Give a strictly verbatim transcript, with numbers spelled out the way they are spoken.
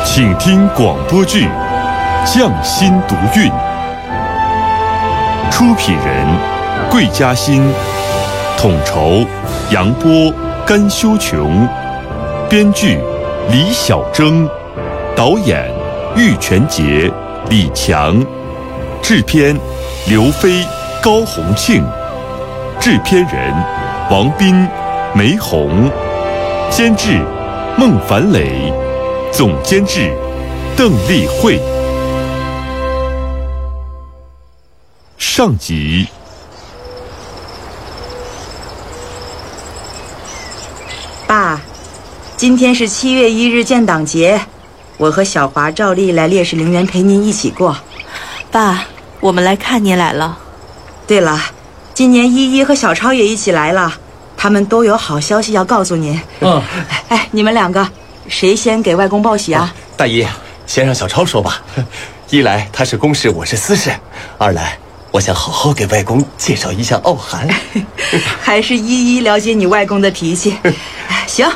请听广播剧《匠心独运》，出品人桂嘉欣，统筹杨波、甘修琼，编剧李小征，导演玉泉杰、李强，制片刘飞、高洪庆，制片人王斌、梅红，监制孟凡磊，总监制邓丽慧。上集。 爸，今天是七月一日建党节，我和小华照例来烈士陵园陪您一起过。 爸，我们来看您来了。 对了，今年依依和小超也一起来了，他们都有好消息要告诉您。 嗯， 哎，你们两个谁先给外公报喜啊？ 大姨，先让小超说吧。一来他是公事，我是私事；二来我想好好给外公介绍一下傲寒。 还是依依了解你外公的脾气。行，